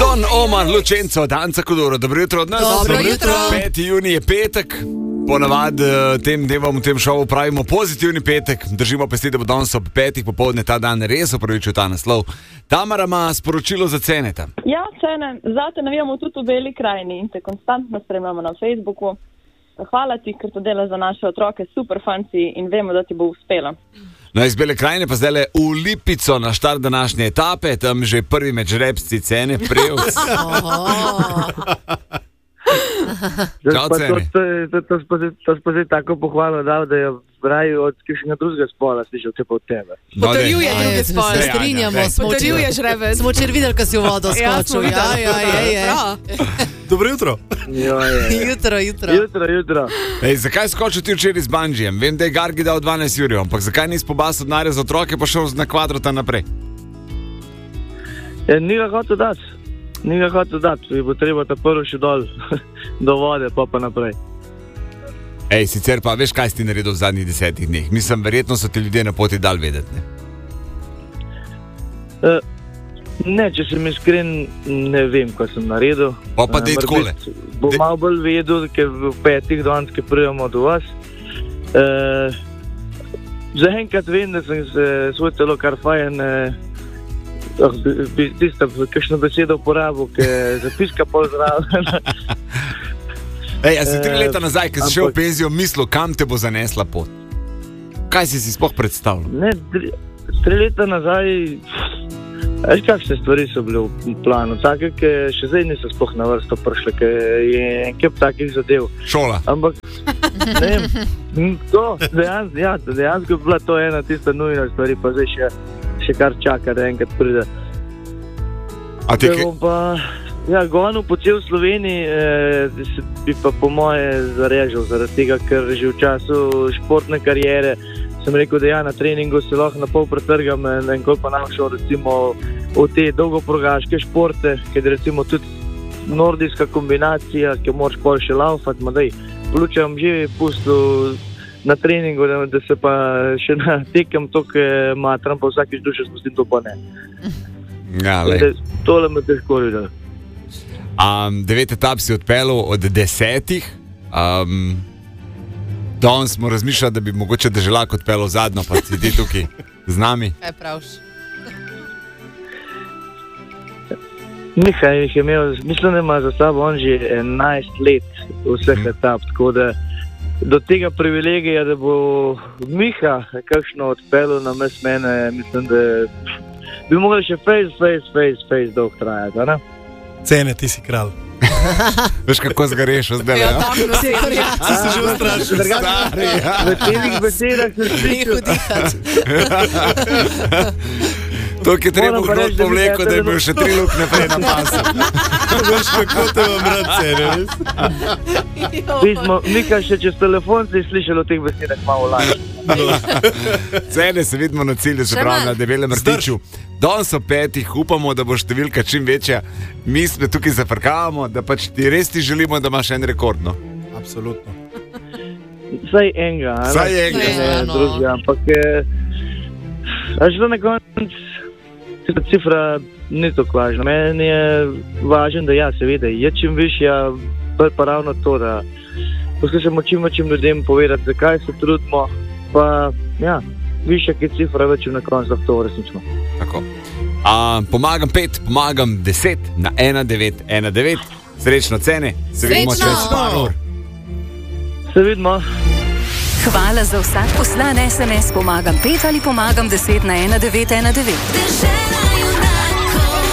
Don Omar Lučenco, Danca Kodoro, dobro jutro od nas. Dobro jutro. 5. junij je petek. Ponavadi tem dnevom v tem šovu pravimo pozitivni petek. Držimo pesti, da bo danes ob 5. popoldne ta dan res upravičil ta naslov. Tamara ima sporočilo za Ceneta. Ja, Cene, zate navijamo tudi v Beli krajini in te konstantno spremljamo na Facebooku. Hvala ti, ker to delaš za naše otroke, super fanci in vemo, da ti bo uspelo. No, iz Bele krajine pa zdaj v Lipico na štart današnje etape, tam že prvi med žrebci Cene, Prevc. Čau, Cene. To pa zdaj tako pohvalno dal, da je vraj od kakšnega drugega spola slišal te pa od tebe. Potrjuje drugi spol. Strinjamo, Potrjuje žrebec. smo včeraj videli, ko si v vodo skočil. Ja. Dobro jutro. Jutro. Ej, zakaj skočil ti včeraj z banžijem? Vem, da je Gargi dal 12 jurjev, ampak zakaj nisi pobasil denarja za otroke pa šel na kvadrota naprej? Ni ga hotel dati, bo treba ta prvo še dol do vode, pa naprej. Ej, sicer pa veš, kaj si ti naredil v zadnjih 10 dneh? Mislim, verjetno so ti ljudje na poti dal vedeti, ne? Ne, če sem iskren, ne vem, kaj sem naredil. Pa dej takole. Bo malo bolj vedel, ker v 5 danes, ki prijemo do vas. Zaenkrat vem, da sem se svoj telo kar fajn, bi tista kakšno besedo uporabil, ki zapiska pol zraven. Ej, a si 3 leta nazaj, ko si šel v penzijo, mislil, kam te bo zanesla pot? Kaj si si sploh predstavljal? Ne, 3 leta nazaj, veš, kakšne stvari so bile v planu, take, ki še zdaj niso sploh na vrsto prišle, ki je enkep takih zadev. Šola. Ampak, ne vem, to, dejansko je bila to ena tista nujna stvari, pa zdaj še kar čaka, da enkrat pride. A ti bom pa, gonil po cel Sloveniji, bi pa po moje zarežal, zaradi tega, ker že v času športne kariere sem rekel, da na treningu se lahko na pol pretrgam in ko pa nam šel recimo v te dolgoprogaške športe, ker recimo tudi nordijska kombinacija, ki moraš pol še laufati, Lučem že pustil na treningu, da se pa še natekam to, ki matram, pa vsakič duše spustim, to pa ne. Ja, lej. Tole me težko videl. 9 etap si odpeljal od 10. Danes smo razmišljali, da bi mogoče Deželak odpeljal zadnjo, pa si ti tukaj z nami. Kaj praviš? Miha jih je imel, mislim, da ima za sabo on že 11 let vseh etap, tako da do tega privilegija, da bo Miha kakšno odpeljal na mes mene, mislim, da bi mogli še face dolg trajati, ne? Cene, ti si kralj. Veš, kako zgareš zdaj, Ja, tako se je. Si se že ustrašil. V teh besedah se slišal. To, ki treba Moram pa hnot reči, da povleko, da je bil še 3 luknje prej na pasu. Veš, kako te vam rad Cene, res? Miha še čez telefon si slišal o teh besedah malo lažje. Cene se vidimo na cilju, se pravi na Debelem rtiču. Danes ob 5, upamo, da bo številka čim večja. Mi smo tukaj zafrkavamo, da pač res ti želimo, da imaš en rekord, no. Absolutno. Vsaj enega, ne drugega, ampak že na koncu ta cifra ni tako važna. Meni je važno, da seveda je čim višja, pa ravno to, da poskušamo čim ljudem povedati, zakaj se trudimo, pa višja je cifra, več na koncu lahko to resnično. Tako. Pomagam 5, pomagam 10 na 1919. Srečno Cene, se vidimo čez par ur. Se vidimo. Hvala za vsak poslan SMS pomagam 5 ali pomagam 10 na 1919. Dežela junakov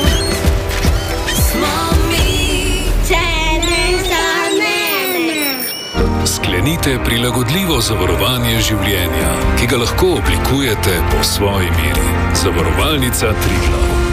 smo mi, Cene za mene. Sklenite prilagodljivo zavarovanje življenja, ki ga lahko oblikujete po svoji meri. Zavarovalnica Triglav.